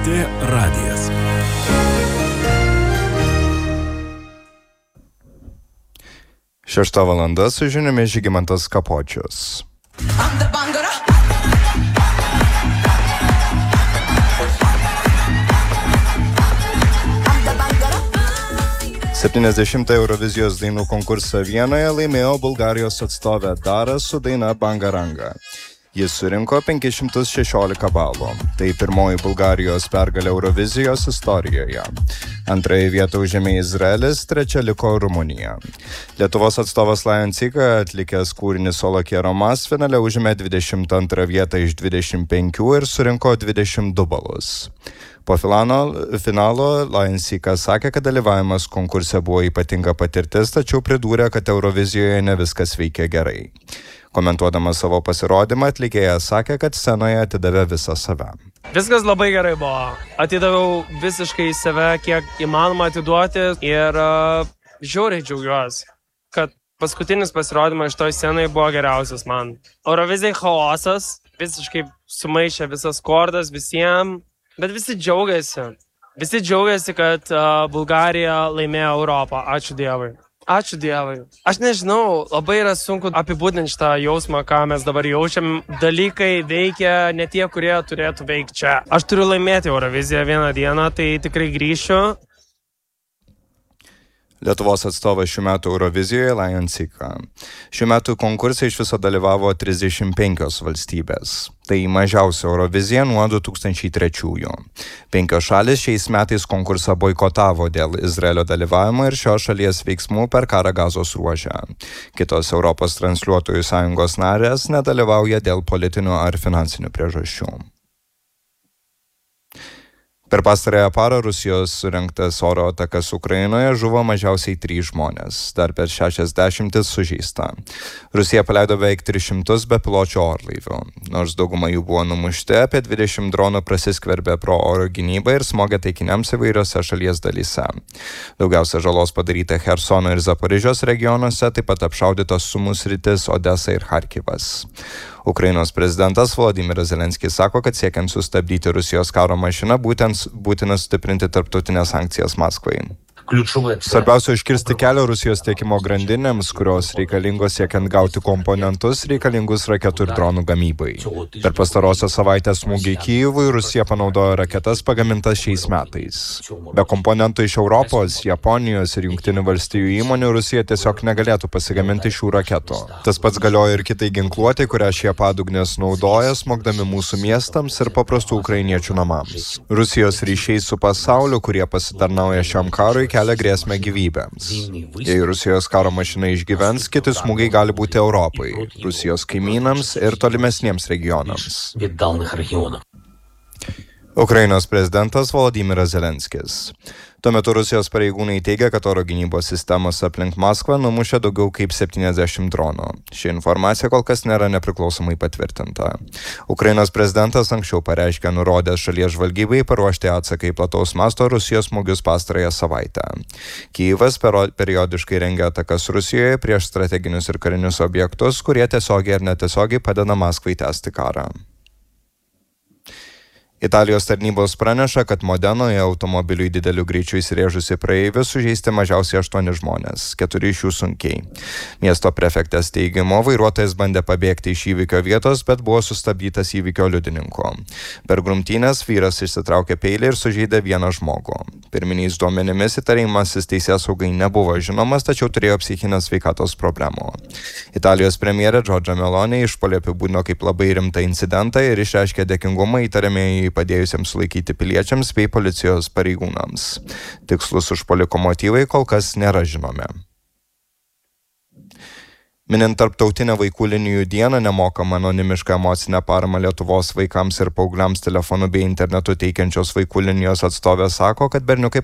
LRT radijas. Šešta valanda su žiniomis Žygimantas Kapočius. 70 Eurovizijos dainų konkursą Vienoje laimėjo Bulgarijos atstovė Dara su daina Bangaranga. Jis surinko 516 balų. Tai pirmoji Bulgarijos pergalė Eurovizijos istorijoje. Antrąją vietą užėmė Izraelis, trečia liko Rumunija. Lietuvos atstovas Lion Cika, atlikęs kūrinį Solo Quiero Más, finale užėmė 22 vietą iš 25 ir surinko 22 balus. Po finalo Lion Cika sakė, kad dalyvavimas konkurse buvo ypatinga patirtis, tačiau pridūrė, kad Eurovizijoje ne viskas veikia gerai. Komentuodama savo pasirodymą, atlikėja sakė, kad scenoje atidavė visą save. Viskas labai gerai buvo. Atidaviau visiškai save, kiek įmanoma atiduoti ir žiauriai džiaugiuosi, kad paskutinis pasirodymas šitoj scenai buvo geriausias man. Eurovizijai chaosas, visiškai sumaišė visas kordas visiems, bet visi džiaugiasi. Visi džiaugiasi, kad Bulgarija laimėjo Europą. Ačiū Dievui. Ačiū Dievui. Aš nežinau, labai yra sunku apibūdinti šitą jausmą, ką mes dabar jaučiam. Dalykai veikia ne tie, kurie turėtų veikti čia. Aš turiu laimėti Euroviziją vieną dieną, tai tikrai grįšiu. Lietuvos atstovas šių metų Eurovizijoje Lion Cika. Šių metų konkursai iš viso dalyvavo 35 valstybės. Tai mažiausia Eurovizija nuo 2003. 5 šalis šiais metais konkursą boikotavo dėl Izraelio dalyvavimo ir šios šalies veiksmų per karą Gazos ruože. Kitos Europos transliuotojų sąjungos narės nedalyvauja dėl politinių ar finansinių priežasčių. Per pastarąją parą Rusijos surengtas oro atakas Ukrainoje žuvo mažiausiai 3 žmonės, dar per 60 sužeista. Rusija paleido beveik 300 bepiločių orlaivių. Nors dauguma jų buvo numušti, apie 20 dronų prasiskverbė pro oro gynybą ir smogė taikiniams įvairiose šalies dalyse. Daugiausia žalos padaryta Chersono ir Zaporižės regionuose, taip pat apšaudytos Sumų sritis, Odesa ir Charkivas. Ukrainos prezidentas Volodymyras Zelenskis sako, kad siekiant sustabdyti Rusijos karo mašiną, būtina sustiprinti tarptautinės sankcijas Maskvai. Svarbiausia užkirsti kelią Rusijos tiekimo grandinėms, kurios reikalingos siekiant gauti komponentus reikalingus raketų ir dronų gamybai. Per pastarosios savaitės smūgį Kijevui Rusija panaudojo raketas pagamintas šiais metais. Be komponentų iš Europos, Japonijos ir Jungtinių valstijų įmonių Rusija tiesiog negalėtų pasigaminti šių raketų. Tas pats galioja ir kitai ginkluotei, kurią šie padugnės naudoja, smogdami mūsų miestams ir paprastų ukrainiečių namams. Rusijos ryšiai su pasauliu, kurie pasitarnauja šiam karui, kelia grėsmę gyvybėms. Jei Rusijos karo mašina išgyvens, kiti smūgiai gali būti Europai, Rusijos kaimynams ir tolimesniems regionams. Ukrainos prezidentas Volodymyras Zelenskis. Tuo metu Rusijos pareigūnai teigia, kad oro gynybos sistemos aplink Maskvą numušė daugiau kaip 70 dronų. Ši informacija kol kas nėra nepriklausomai patvirtinta. Ukrainos prezidentas anksčiau pareiškė nurodęs šalies žvalgybai paruošti atsaką į plataus masto Rusijos smūgius pastarąją savaitę. Kijevas periodiškai rengia atakas Rusijoje prieš strateginius ir karinius objektus, kurie tiesiogiai ir netiesiogiai padeda Maskvai tęsti karą. Italijos tarnybos praneša, kad Modenoje automobiliui dideliu greičiu įsirėžusi praeivių sužeisti mažiausiai 8 žmonės, 4 iš jų sunkiai. Miesto prefektės teigimu, vairuotojas bandė pabėgti iš įvykio vietos, bet buvo sustabdytas įvykio liudininko. Per grumtynes vyras išsitraukė peilį ir sužeidė vieną žmogų. Pirminiais duomenimis įtariamasis teisėsaugai nebuvo žinomas, tačiau turėjo psichinės sveikatos problemų. Italijos premjerė Giorgia Meloni išpuolį apibūdino kaip labai rimtą incidentą ir išreiškė dėkingumą įtariamieji padėjusiems sulaikyti piliečiams bei policijos pareigūnams. Tikslus užpuoliko motyvai kol kas nėra žinomi. Minint Tarptautinę vaikų linijų dieną, nemokamą anonimišką emocinę paramą Lietuvos vaikams ir paaugliams telefonu bei internetu teikiančios vaikų linijos atstovė sako, kad berniukai